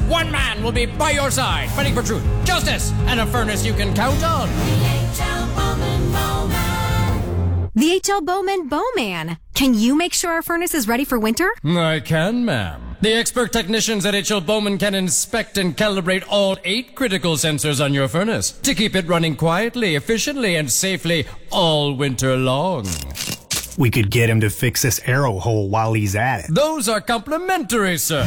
one man will be by your side, fighting for truth, justice, and a furnace you can count on. The H.L. Bowman Bowman. Can you make sure our furnace is ready for winter? I can, ma'am. The expert technicians at H.L. Bowman can inspect and calibrate all 8 critical sensors on your furnace to keep it running quietly, efficiently, and safely all winter long. We could get him to fix this arrow hole while he's at it. Those are complimentary, sir.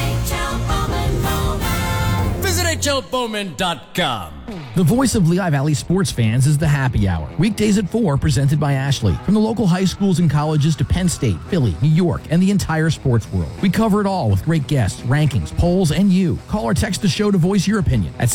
Visit hlbowman.com. The voice of Lehigh Valley sports fans is the Happy Hour. Weekdays at 4, presented by Ashley. From the local high schools and colleges to Penn State, Philly, New York, and the entire sports world. We cover it all with great guests, rankings, polls, and you. Call or text the show to voice your opinion at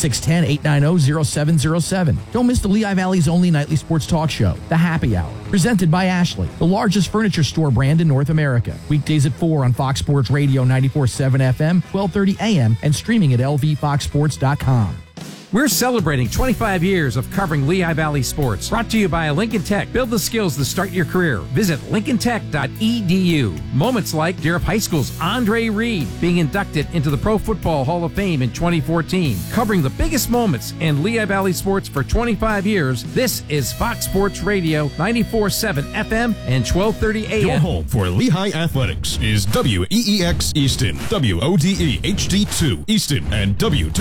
610-890-0707. Don't miss the Lehigh Valley's only nightly sports talk show, The Happy Hour. Presented by Ashley, the largest furniture store brand in North America. Weekdays at 4 on Fox Sports Radio 94.7 FM, 12:30 a.m., and streaming at lvfoxsports.com. We're celebrating 25 years of covering Lehigh Valley sports. Brought to you by Lincoln Tech. Build the skills to start your career. Visit lincolntech.edu. Moments like Darragh High School's Andre Reed being inducted into the Pro Football Hall of Fame in 2014. Covering the biggest moments in Lehigh Valley sports for 25 years, this is Fox Sports Radio 94.7 FM and 12:30 a.m. Your home for Lehigh Athletics is WEEX Easton, WODE HD2 Easton, and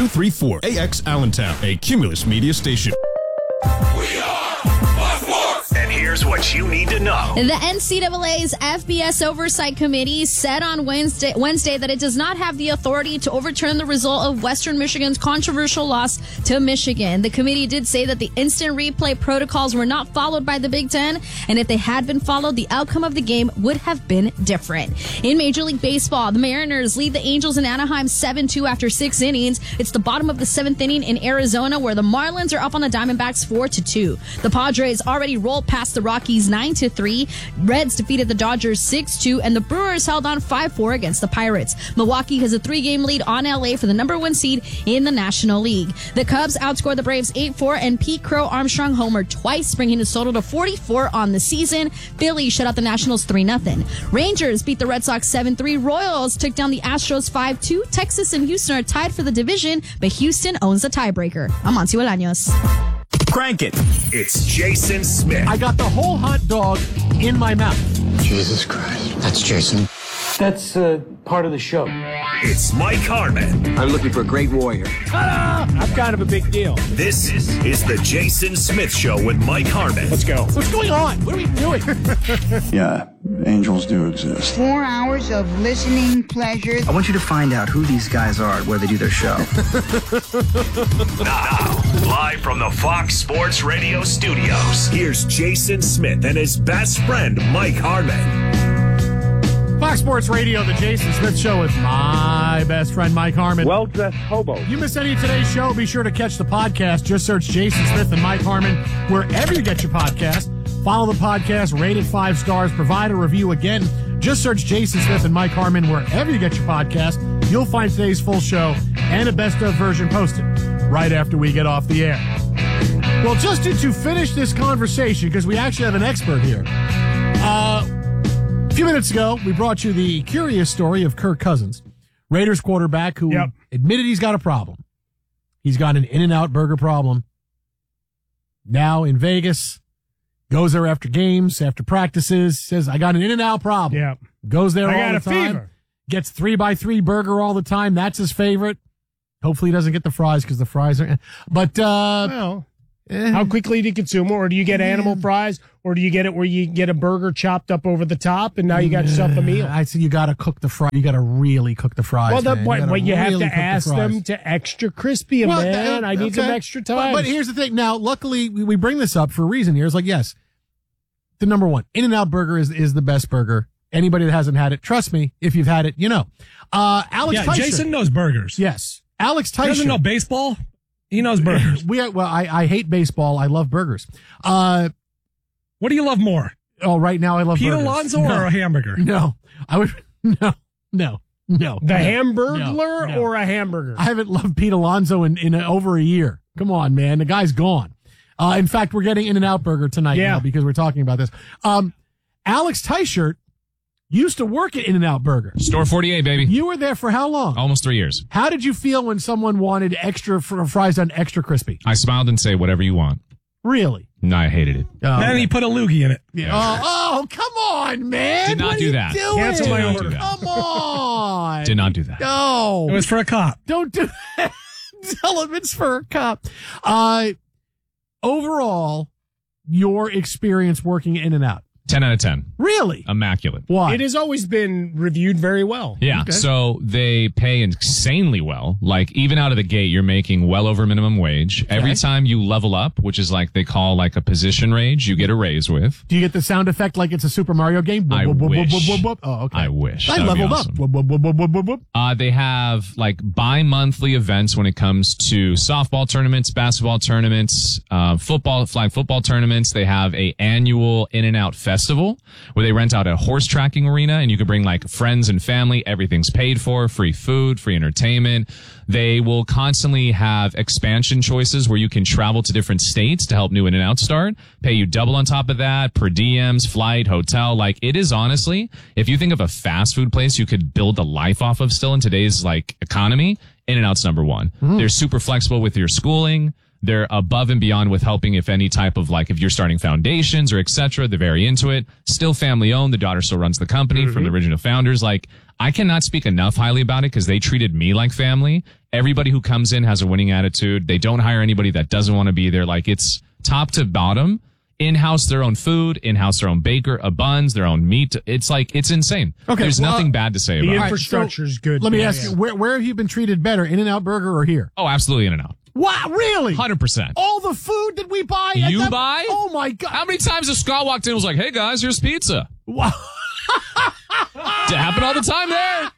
W234AX Allentown, a Cumulus Media station. We are Fox Sports! And here's what you need to know. The NCAA's FBS Oversight Committee said on Wednesday that it does not have the authority to overturn the result of Western Michigan's controversial loss to Michigan. The committee did say that the instant replay protocols were not followed by the Big Ten, and if they had been followed, the outcome of the game would have been different. In Major League Baseball, the Mariners lead the Angels in Anaheim 7-2 after 6 innings. It's the bottom of the 7th inning in Arizona, where the Marlins are up on the Diamondbacks 4-2. The Padres already rolled past the Rockies 9-3. Reds defeated the Dodgers 6-2, and the Brewers held on 5-4 against the Pirates. Milwaukee has a 3-game lead on LA for the number 1 seed in the National League. The Cubs outscored the Braves 8-4, and Pete Crow Armstrong homered twice, bringing his total to 44 on the season. Philly shut out the Nationals 3-0. Rangers beat the Red Sox 7-3. Royals took down the Astros 5-2. Texas and Houston are tied for the division, but Houston owns the tiebreaker. I'm Monty Bolaños. Crank it. It's Jason Smith. I got the whole hot dog in my mouth. Jesus Christ. That's Jason. That's part of the show. It's Mike Harmon. I'm looking for a great warrior. Ta-da! I'm kind of a big deal. This is the Jason Smith Show with Mike Harmon. Let's go. What's going on? What are we doing? Yeah, angels do exist. 4 hours of listening pleasure. I want you to find out who these guys are and where they do their show. Now, live from the Fox Sports Radio studios, here's Jason Smith and his best friend, Mike Harmon. Fox Sports Radio, the Jason Smith Show with my best friend, Mike Harmon. Well-dressed hobo. You miss any of today's show, be sure to catch the podcast. Just search Jason Smith and Mike Harmon wherever you get your podcast. Follow the podcast, rate it 5 stars, provide a review. Again, just search Jason Smith and Mike Harmon wherever you get your podcast. You'll find today's full show and a best-of version posted right after we get off the air. Well, just to finish this conversation, because we actually have an expert here, a few minutes ago, we brought you the curious story of Kirk Cousins, Raiders quarterback who admitted he's got a problem. He's got an In-N-Out burger problem. Now in Vegas, goes there after games, after practices, says, I got an In-N-Out problem. Yeah. Goes there all the time. Fever. Gets 3x3 burger all the time. That's his favorite. Hopefully he doesn't get the fries because the fries are... But, how quickly do you consume it? Or do you get animal fries? Or do you get it where you get a burger chopped up over the top and now you got yourself a meal? I say you got to cook the fries. You got to really cook the fries. Well, you have really to ask them to extra crispy them, man. I need some extra time. But here's the thing. Now, luckily, we bring this up for a reason here. It's like, yes, the number one, In-N-Out burger is the best burger. Anybody that hasn't had it, trust me, if you've had it, you know. Alex Teicher. Jason knows burgers. Yes. Alex Teicher. He doesn't know baseball. He knows burgers. I hate baseball. I love burgers. What do you love more? Oh, right now I love Pete burgers. Alonso or a hamburger? No. I would, no. The Hamburglar or a hamburger? I haven't loved Pete Alonso in over a year. Come on, man. The guy's gone. In fact, we're getting In-N-Out burger tonight now because we're talking about this. Alex Teicher used to work at In-N-Out Burger. Store 48, baby. You were there for how long? Almost 3 years. How did you feel when someone wanted extra fries done extra crispy? I smiled and say, whatever you want. Really? No, I hated it. And he put a loogie in it. Yeah. Oh, come on, man. Did not do that. Cancel my order. Come on. Did not do that. No. It was for a cop. Don't do that. Tell him it's for a cop. Overall, your experience working in and out. 10 out of 10. Really? Immaculate. Why? It has always been reviewed very well. Yeah. Okay. So they pay insanely well. Like even out of the gate, you're making well over minimum wage. Okay. Every time you level up, which is like they call like a position raise, you get a raise with. Do you get the sound effect like it's a Super Mario game? I wish. Oh, okay. I wish. I leveled up. They have like bi-monthly events when it comes to softball tournaments, basketball tournaments, flag football tournaments. They have a annual In-N-Out festival where they rent out a horse tracking arena and you can bring like friends and family. Everything's paid for, free food, free entertainment. They will constantly have expansion choices where you can travel to different states to help new In-N-Out start, pay you double on top of that, per diems, flight, hotel. Like it is honestly, if you think of a fast food place you could build a life off of still in today's like economy, In-N-Out's number one. They're super flexible with your schooling. They're above and beyond with helping if any type of like, if you're starting foundations or et cetera, they're very into it. Still family owned. The daughter still runs the company from the original founders. Like I cannot speak enough highly about it because they treated me like family. Everybody who comes in has a winning attitude. They don't hire anybody that doesn't want to be there. Like it's top to bottom. In-house their own food, in-house their own baker, buns, their own meat. It's like, it's insane. Okay, there's nothing bad to say about it. The infrastructure is good. Let me ask you, where have you been treated better, In-N-Out Burger or here? Oh, absolutely In-N-Out. Wow, really? 100%. All the food that we buy? You buy? Oh, my God. How many times has Scott walked in and was like, hey, guys, here's pizza? Wow. It happened all the time there.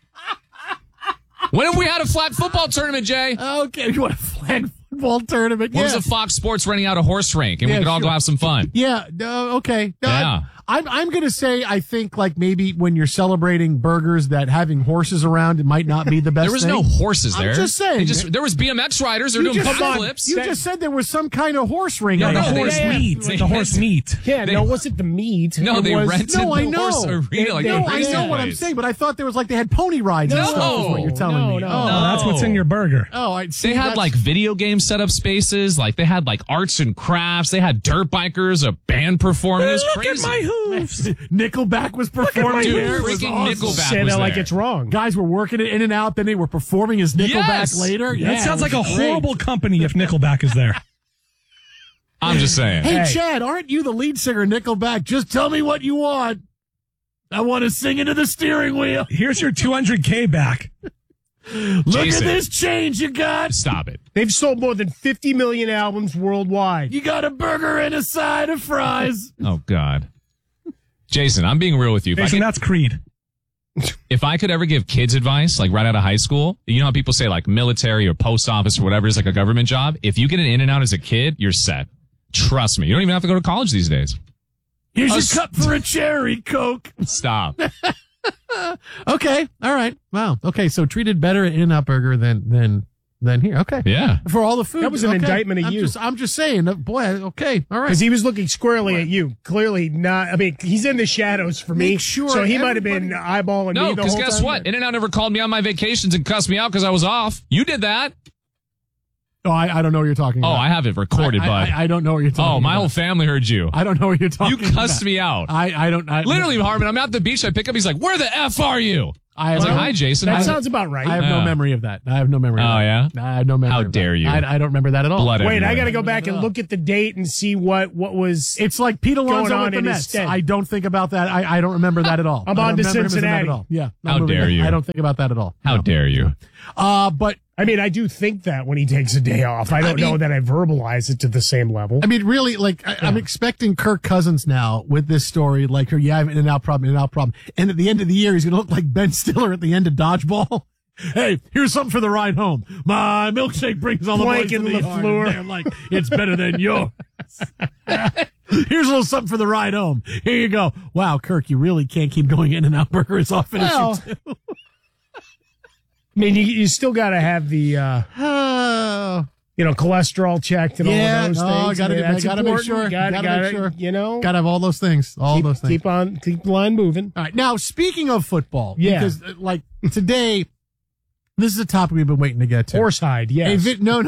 When have we had a flag football tournament, Jay? Okay, you want a flag football tournament? When was a Fox Sports renting out a horse rank and we could all go have some fun? Yeah, okay. Yeah. I'm going to say I think like maybe when you're celebrating burgers that having horses around it might not be the best There was thing. no horses there. I'm just saying. There was BMX riders. They're doing backflips. You just said there was some kind of horse ring. Yeah, on the horse meat. The horse meat. Yeah, no, it wasn't the meat. No, they rented the I know. horse arena. Like I know what I'm saying, but I thought there was like they had pony rides and stuff is what you're telling me. No. Oh, that's what's in your burger. Oh, they had like video game setup spaces. Like they had like arts and crafts. They had dirt bikers, a band performing. It was Look crazy. at my hooves. Nickelback was performing Dude, there. It was freaking awesome. Nickelback Say was that like there. it's wrong. Guys were working it in and out, then they were performing as Nickelback Yes. later. That sounds like a horrible company if Nickelback is there. I'm just saying. Hey, Chad, aren't you the lead singer of Nickelback? Just tell me what you want. I want to sing into the steering wheel. Here's your $200K back. Look Jason. at this change you got. Stop it. They've sold more than 50 million albums worldwide. You got a burger and a side of fries. Oh, God. Jason, I'm being real with you. Jason, that's Creed. If I could ever give kids advice, like right out of high school, you know how people say like military or post office or whatever is like a government job? If you get an In-N-Out as a kid, you're set. Trust me. You don't even have to go to college these days. Here's your cup for a cherry Coke. Stop. Okay. All right. Wow. Okay. So treated better at In-N-Out Burger than here. Okay. Yeah. For all the food. That was an indictment of you. I'm just saying. Boy. Okay. All right. Because he was looking squarely at you. Clearly not. I mean, he's in the shadows for me. Make sure so he might have been eyeballing me the whole time. No, because guess what? In-N-Out never called me on my vacations and cussed me out because I was off. You did that. Oh, I don't know what you're talking about. Oh, I have it recorded, bud. I don't know what you're talking about. Oh, my whole family heard you. I don't know what you're talking about. You cussed me out. I don't. Literally, Harmon, I'm at the beach. I pick up. He's like, where the F are you? I was like, hi, Jason. That sounds about right. I have no memory of that. I have no memory of that. Oh, yeah? I have no memory How of that. dare you? I don't remember that at all. Blood Wait, everywhere. I got to go back and look at the date and see what was. It's like Pete Alonso going on with the in his Mets. stead. I don't think about that. I don't remember that at all. I'm I on don't to remember him as a Met Cincinnati. at all. Yeah. How dare you? I don't think about that at all. How dare you? But I mean, I do think that when he takes a day off. I don't know that I verbalize it to the same level. I mean, really, like, I'm expecting Kirk Cousins now with this story, like, I have an In-N-Out problem. And at the end of the year, he's going to look like Ben Stiller at the end of Dodgeball. Hey, here's something for the ride home. My milkshake brings all the boys to the yard. And they're like, it's better than yours. Here's a little something for the ride home. Here you go. Wow, Kirk, you really can't keep going In-N-Out Burger as often as you do. I mean, you still got to have the cholesterol checked and all of those things. I gotta make sure. Gotta make sure. Gotta have all those things. Those things. Keep the line moving. All right. Now, speaking of football, because today, this is a topic we've been waiting to get to. Horsehide, yes. No.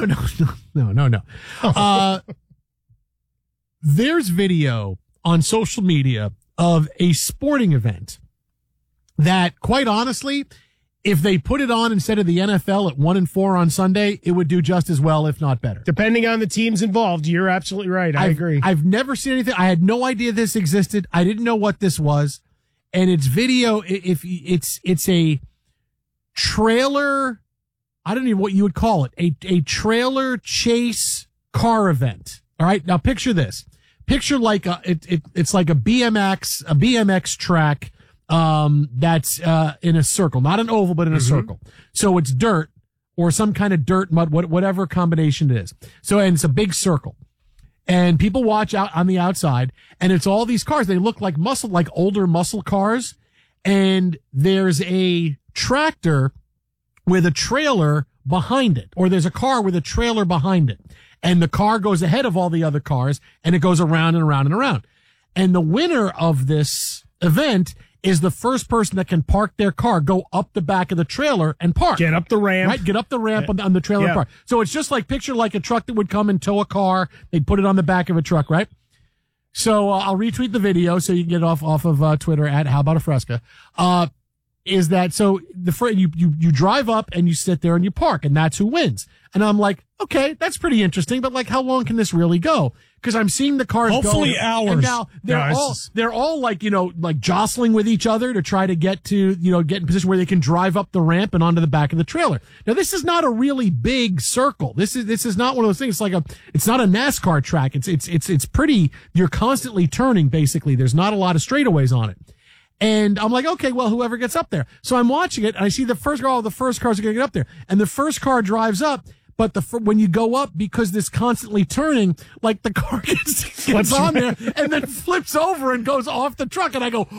There's video on social media of a sporting event that, quite honestly, if they put it on instead of the NFL at 1 and 4 on Sunday, it would do just as well, if not better. Depending on the teams involved, you're absolutely right. I agree. I've never seen anything. I had no idea this existed. I didn't know what this was. And it's video. It's a trailer. I don't know what you would call it. A trailer chase car event. All right. Now picture this. Picture like it's like a BMX track. That's in a circle, not an oval, but in a circle. So it's dirt or some kind of dirt, mud, whatever combination it is. So, and it's a big circle. And people watch out on the outside, and it's all these cars. They look like older muscle cars. And there's a tractor with a trailer behind it, or there's a car with a trailer behind it. And the car goes ahead of all the other cars, and it goes around and around and around. And the winner of this event is the first person that can park their car, go up the back of the trailer and park. Get up the ramp. Right? Get up the ramp on the trailer and park. So it's just like, picture like a truck that would come and tow a car. They'd put it on the back of a truck, right? So I'll retweet the video so you can get it off of Twitter at How About a Fresca. Is that so? You drive up and you sit there and you park, and that's who wins. And I'm like, okay, that's pretty interesting, but like, how long can this really go? Because I'm seeing the cars hopefully hours. And now they're all like jostling with each other to try to get in position where they can drive up the ramp and onto the back of the trailer. Now this is not a really big circle. This is not one of those things. It's not a NASCAR track. It's pretty. You're constantly turning basically. There's not a lot of straightaways on it. And I'm like, okay, well, whoever gets up there. So I'm watching it, and I see the first cars are going to get up there. And the first car drives up, but when you go up, because this constantly turning, like the car gets on there and then flips over and goes off the truck. And I go,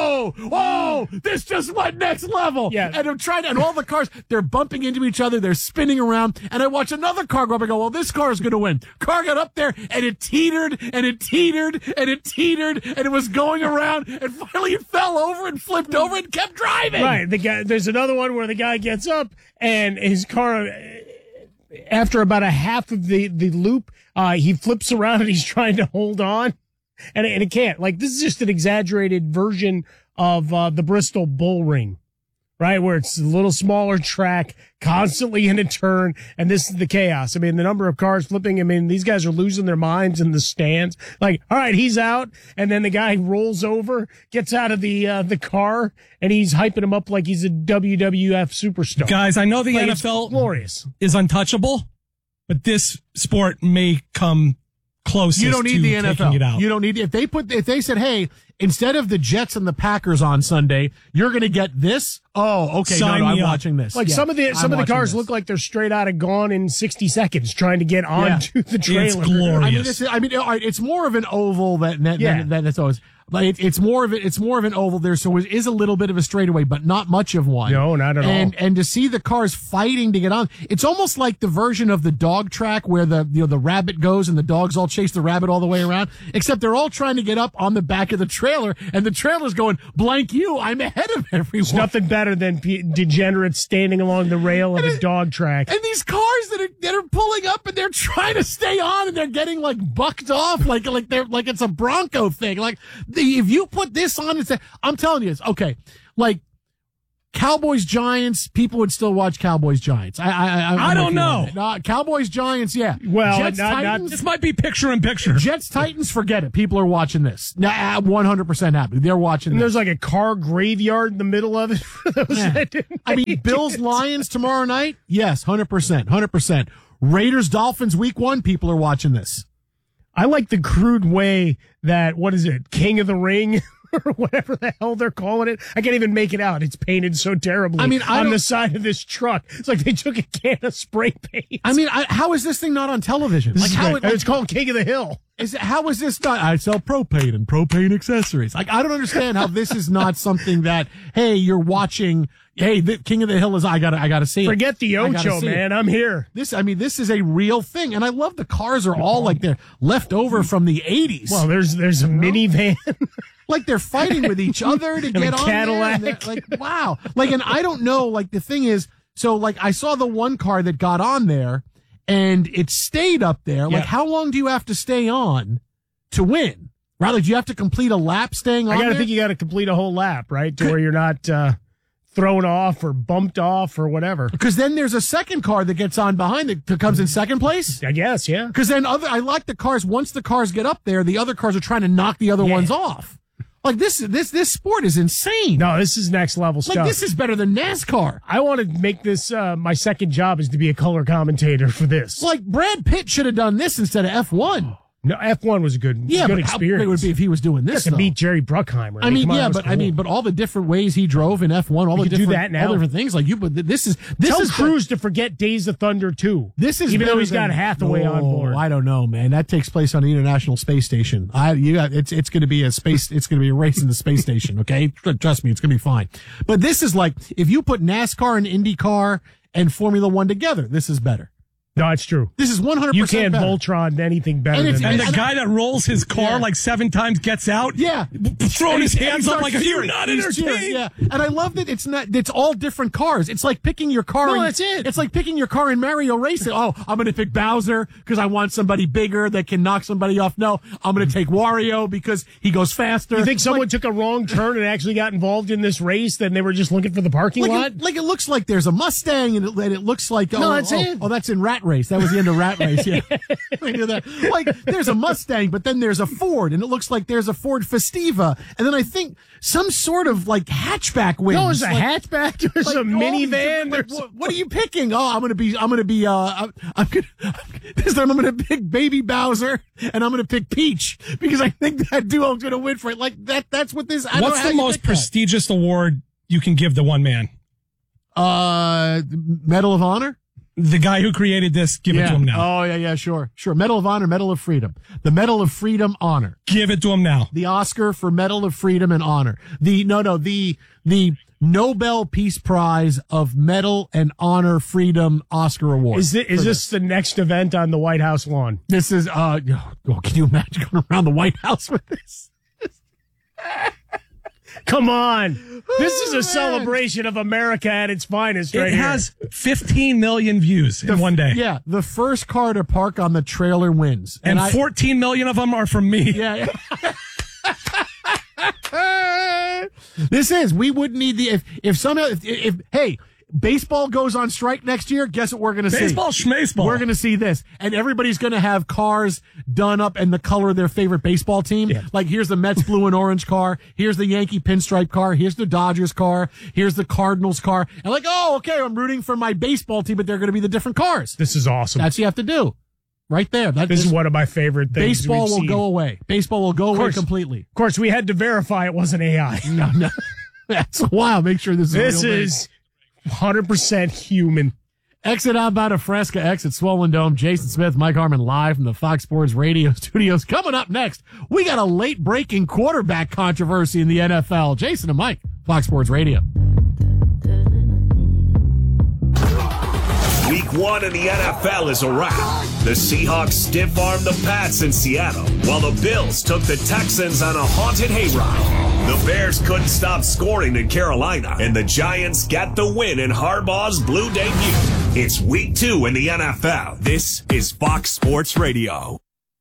oh, this just went next level. Yeah. And I'm trying to, and all the cars, they're bumping into each other. They're spinning around. And I watch another car go up and go, well, this car is going to win. Car got up there and it teetered and it teetered and it teetered and it was going around and finally it fell over and flipped over and kept driving. Right. There's another one where the guy gets up and his car, after about a half of the loop, he flips around and he's trying to hold on, and it can't. Like, this is just an exaggerated version of the Bristol Bull Ring, right? Where it's a little smaller track, constantly in a turn, and this is the chaos. I mean, the number of cars flipping, I mean, these guys are losing their minds in the stands. Like, all right, he's out, and then the guy rolls over, gets out of the car, and he's hyping him up like he's a WWF superstar. Guys, I know the NFL glorious is untouchable, but this sport may come closest. You don't need the NFL. It out. You don't need if they said, hey, instead of the Jets and the Packers on Sunday, you're going to get this. Oh, okay. I'm watching this. Like some of the cars look like they're straight out of Gone in 60 Seconds, trying to get onto the trailer. It's glorious. It's more of an oval that's always. But it's more of an oval there, so it is a little bit of a straightaway, but not much of one. No, not at all. And to see the cars fighting to get on, it's almost like the version of the dog track where the rabbit goes and the dogs all chase the rabbit all the way around. Except they're all trying to get up on the back of the trailer, and the trailer's going, blank you, I'm ahead of everyone. It's nothing better than degenerates standing along the rail of a dog track. And these cars that are pulling up and they're trying to stay on and they're getting like bucked off like it's a Bronco thing. Like, if you put this on and say, I'm telling you, it's okay. Like Cowboys Giants, people would still watch Cowboys Giants. I don't know. Cowboys Giants, yeah. Well, Jets Titans, this might be picture in picture. Jets Titans, forget it. People are watching this. Now, 100% happy. They're watching and this. There's like a car graveyard in the middle of it. I mean, Bills Lions tomorrow night. Yes, 100%. Raiders Dolphins week 1. People are watching this. I like the crude way that, what is it, King of the Ring or whatever the hell they're calling it. I can't even make it out. It's painted so terribly on the side of this truck. It's like they took a can of spray paint. I mean, how is this thing not on television? It's called King of the Hill. How is this not? I sell propane and propane accessories. Like, I don't understand how this is not something that, hey, you're watching Hey, the King of the Hill is. I gotta see it. Forget the Ocho, man. I'm here. This is a real thing, and I love the cars are all like they're left over from the '80s. Well, there's a minivan. Like they're fighting with each other to get on Cadillac. there. Like, wow. Like, and I don't know. Like, the thing is, so like I saw the one car that got on there, and it stayed up there. Yeah. Like, how long do you have to stay on to win? Right? Like, do you have to complete a lap staying on? I think you got to complete a whole lap, right, to where you're not thrown off or bumped off or whatever. Because then there's a second car that gets on behind that comes in second place. I guess, yeah. Because then I like the cars. Once the cars get up there, the other cars are trying to knock the other ones off. Like this sport is insane. No, this is next level stuff. Like this is better than NASCAR. I want to make this my second job is to be a color commentator for this. Like Brad Pitt should have done this instead of F1. No, F1 was a good but experience. How great would it be if he was doing this? To meet Jerry Bruckheimer. I mean, but all the different ways he drove in F1, all the different things. Like this is Tell Cruz to forget Days of Thunder 2. This is even though he's got Hathaway on board. I don't know, man. That takes place on the International Space Station. It's going to be a space. It's going to be a race in the space station. Okay, trust me, it's going to be fine. But this is like if you put NASCAR and IndyCar and Formula One together, this is better. No, it's true. This is 100% You can't better. Voltron anything better than And this. the guy that rolls his car like 7 times gets out. Yeah. Throwing his hands up starts like, are you cheering. not He's entertained? cheering, yeah. And I love that it's all different cars. It's like picking your car. No, that's it. It's like picking your car in Mario Racing. Oh, I'm going to pick Bowser because I want somebody bigger that can knock somebody off. No, I'm going to take Wario because he goes faster. You think someone took a wrong turn and actually got involved in this race, then they were just looking for the parking lot? It looks like there's a Mustang and it looks like, that's it. Oh, that's in Rat Race. That was the end of Rat Race, yeah. Like, there's a Mustang, but then there's a Ford, and it looks like there's a Ford Festiva, and then I think some sort of, like, hatchback wins. No, there's a hatchback, there's a minivan. What are you picking? Oh, I'm gonna this time I'm gonna pick Baby Bowser, and I'm gonna pick Peach, because I think that duo's gonna win for it. Like, that's what this, What's the most prestigious award you can give to one man? Medal of Honor? The guy who created this, give it to him now. Oh, yeah, sure. Medal of Honor, Medal of Freedom. The Medal of Freedom Honor. Give it to him now. The Oscar for Medal of Freedom and Honor. The Nobel Peace Prize of Medal and Honor Freedom Oscar Award. Is this the next event on the White House lawn? This is, can you imagine going around the White House with this? Come on. This is a celebration of America at its finest right It here. has 15 million views in one day. Yeah, the first car to park on the trailer wins. And 14 million of them are from me. Yeah. We wouldn't need if hey, baseball goes on strike next year, guess what we're going to see? Baseball, schmaseball. We're going to see this. And everybody's going to have cars done up in the color of their favorite baseball team. Yeah. Like, here's the Mets blue and orange car. Here's the Yankee pinstripe car. Here's the Dodgers car. Here's the Cardinals car. And like, oh, okay, I'm rooting for my baseball team, but they're going to be the different cars. This is awesome. That's what you have to do. Right there. This is one of my favorite things. Baseball will go away. Baseball will go away completely. Of course, we had to verify it wasn't AI. No. That's wild. Make sure this is 100% human. Exit outbound of Fresca, exit Swollen Dome. Jason Smith, Mike Harmon live from the Fox Sports Radio studios. Coming up next, we got a late breaking quarterback controversy in the NFL. Jason and Mike, Fox Sports Radio. Week 1 in the NFL is a wrap. The Seahawks stiff-armed the Pats in Seattle, while the Bills took the Texans on a haunted hayride. The Bears couldn't stop scoring in Carolina, and the Giants got the win in Harbaugh's blue debut. It's Week 2 in the NFL. This is Fox Sports Radio.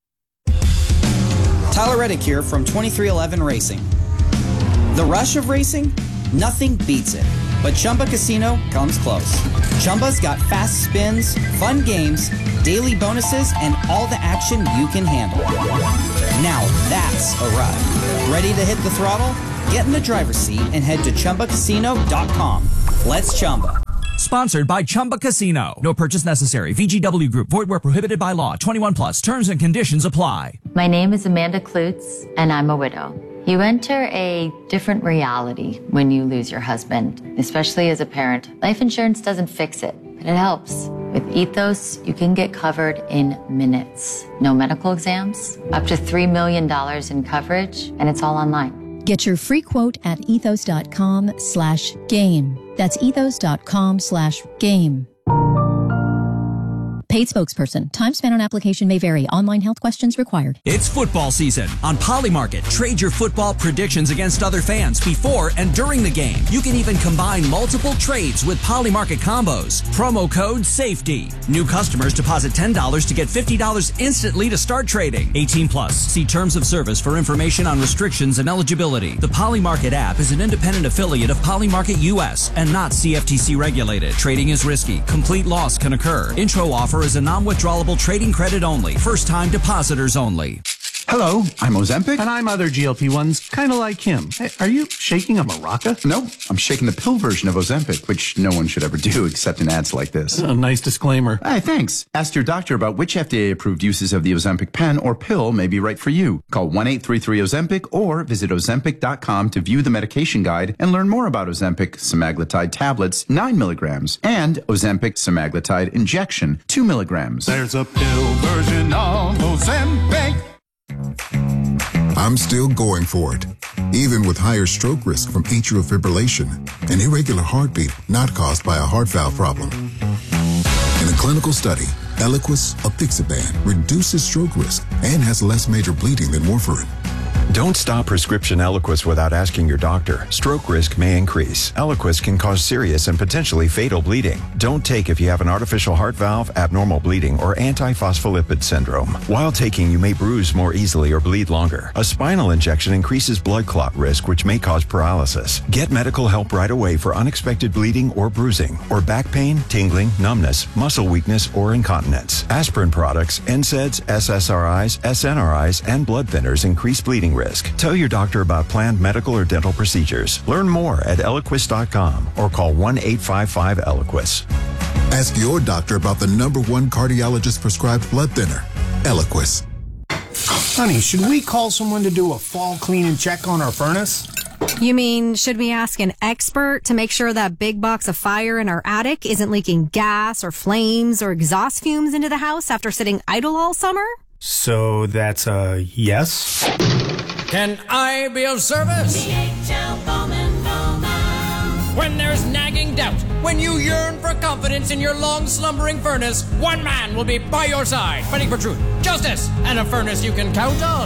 Tyler Reddick here from 2311 Racing. The rush of racing? Nothing beats it. But Chumba Casino comes close. Chumba's got fast spins, fun games, daily bonuses, and all the action you can handle. Now that's a ride. Ready to hit the throttle? Get in the driver's seat and head to ChumbaCasino.com. Let's Chumba. Sponsored by Chumba Casino. No purchase necessary. VGW Group. Void where prohibited by law. 21 plus. Terms and conditions apply. My name is Amanda Klutz, and I'm a widow. You enter a different reality when you lose your husband, especially as a parent. Life insurance doesn't fix it, but it helps. With Ethos, you can get covered in minutes. No medical exams, up to $3 million in coverage, and it's all online. Get your free quote at ethos.com/game. That's ethos.com/game. Paid spokesperson. Time spent on application may vary. Online health questions required. It's football season. On Polymarket, trade your football predictions against other fans before and during the game. You can even combine multiple trades with Polymarket combos. Promo code SAFETY. New customers deposit $10 to get $50 instantly to start trading. 18 plus. See terms of service for information on restrictions and eligibility. The Polymarket app is an independent affiliate of Polymarket US and not CFTC regulated. Trading is risky. Complete loss can occur. Intro offer is a non-withdrawable trading credit only. First-time depositors only. Hello, I'm Ozempic. And I'm other GLP-1s, kind of like him. Hey, are you shaking a maraca? No, I'm shaking the pill version of Ozempic, which no one should ever do except in ads like this. A nice disclaimer. Hey, thanks. Ask your doctor about which FDA-approved uses of the Ozempic pen or pill may be right for you. Call 1-833-OZEMPIC or visit Ozempic.com to view the medication guide and learn more about Ozempic semaglutide tablets, 9 milligrams, and Ozempic semaglutide injection, 2 milligrams. There's a pill version of Ozempic. I'm still going for it, even with higher stroke risk from atrial fibrillation, an irregular heartbeat not caused by a heart valve problem. In a clinical study, Eliquis apixaban reduces stroke risk and has less major bleeding than warfarin. Don't stop prescription Eliquis without asking your doctor. Stroke risk may increase. Eliquis can cause serious and potentially fatal bleeding. Don't take if you have an artificial heart valve, abnormal bleeding, or antiphospholipid syndrome. While taking, you may bruise more easily or bleed longer. A spinal injection increases blood clot risk, which may cause paralysis. Get medical help right away for unexpected bleeding or bruising, or back pain, tingling, numbness, muscle weakness, or incontinence. Aspirin products, NSAIDs, SSRIs, SNRIs, and blood thinners increase bleeding risk. Tell your doctor about planned medical or dental procedures. Learn more at Eliquis.com or call 1-855-ELIQUIS. Ask your doctor about the #1 cardiologist prescribed blood thinner, Eliquis. Honey, should we call someone to do a fall clean and check on our furnace? You mean, should we ask an expert to make sure that big box of fire in our attic isn't leaking gas or flames or exhaust fumes into the house after sitting idle all summer? So that's a yes? Can I be of service? When there's nagging doubt, when you yearn for confidence in your long slumbering furnace, one man will be by your side, fighting for truth, justice, and a furnace you can count on.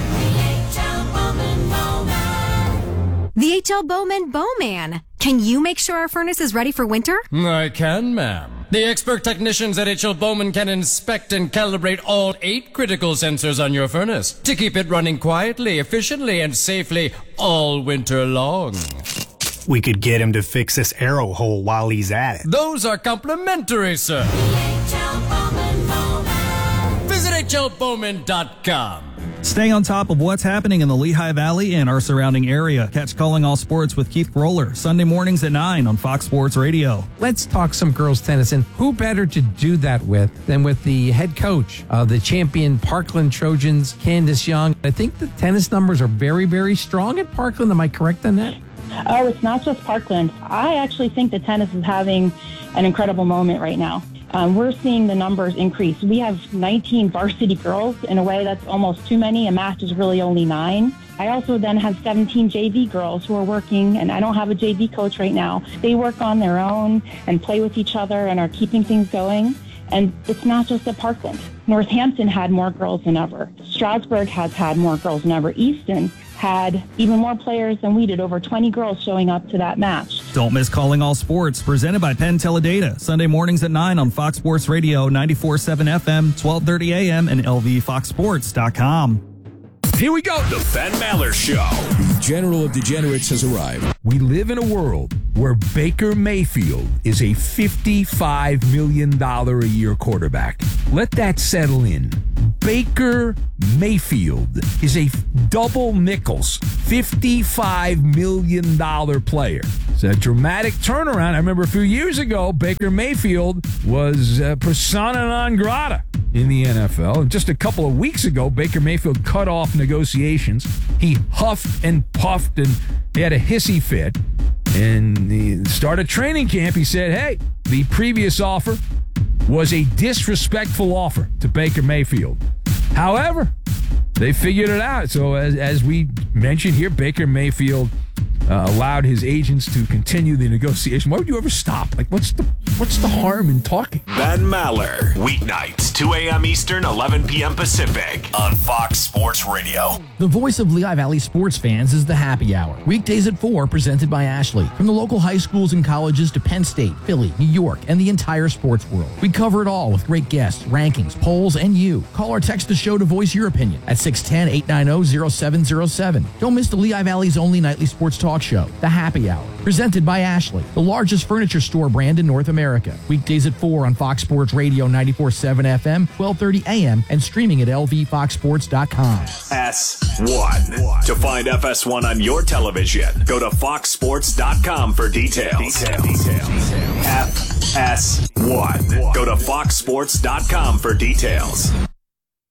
The H.L. Bowman Bowman. Can you make sure our furnace is ready for winter? I can, ma'am. The expert technicians at H.L. Bowman can inspect and calibrate all 8 critical sensors on your furnace to keep it running quietly, efficiently, and safely all winter long. We could get him to fix this arrow hole while he's at it. Those are complimentary, sir. Visit hlbowman.com. Stay on top of what's happening in the Lehigh Valley and our surrounding area. Catch Calling All Sports with Keith Roller, Sunday mornings at 9 on Fox Sports Radio. Let's talk some girls tennis, and who better to do that with than with the head coach of the champion Parkland Trojans, Candace Young. I think the tennis numbers are very, very strong at Parkland. Am I correct on that? Oh, it's not just Parkland. I actually think that tennis is having an incredible moment right now. We're seeing the numbers increase. We have 19 varsity girls. In a way, that's almost too many. A match is really only 9. I also then have 17 JV girls who are working, and I don't have a JV coach right now. They work on their own and play with each other and are keeping things going. And it's not just at Parkland. Northampton had more girls than ever. Stroudsburg has had more girls than ever. Easton had even more players than we did, over 20 girls showing up to that match. Don't miss Calling All Sports, presented by Penn Teledata, Sunday mornings at 9 on Fox Sports Radio, 94.7 FM, 12:30 a.m., and lvfoxsports.com. Here we go. The Ben Maller Show. The General of Degenerates has arrived. We live in a world where Baker Mayfield is a $55 million a year quarterback. Let that settle in. Baker Mayfield is a double nickels, $55 million player. It's a dramatic turnaround. I remember a few years ago, Baker Mayfield was persona non grata in the NFL. And just a couple of weeks ago, Baker Mayfield cut off negotiations. He huffed and puffed and he had a hissy fit. And he started training camp. He said, hey, the previous offer was a disrespectful offer to Baker Mayfield. However, they figured it out. So as we mentioned here, Baker Mayfield allowed his agents to continue the negotiation. Why would you ever stop? Like, what's the harm in talking? Ben Maller, weeknights, 2 a.m. Eastern, 11 p.m. Pacific, on Fox Sports Radio. The voice of Lehigh Valley sports fans is the Happy Hour. Weekdays at 4, presented by Ashley. From the local high schools and colleges to Penn State, Philly, New York, and the entire sports world. We cover it all with great guests, rankings, polls, and you. Call or text the show to voice your opinion at 610-890-0707. Don't miss the Lehigh Valley's only nightly sports talk show, The Happy Hour, presented by Ashley, the largest furniture store brand in North America. Weekdays at 4 on Fox Sports Radio 94.7 FM, 12:30 a.m., and streaming at lvfoxsports.com. FS1. To find FS1 on your television, go to foxsports.com for details. FS1. Go to foxsports.com for details.